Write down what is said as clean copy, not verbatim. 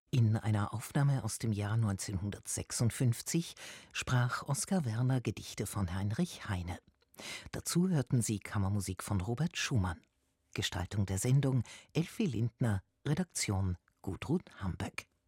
In einer Aufnahme aus dem Jahr 1956 sprach Oskar Werner Gedichte von Heinrich Heine. Dazu hörten Sie Kammermusik von Robert Schumann. Gestaltung der Sendung Elfie Lindner, Redaktion Gudrun Hambeck.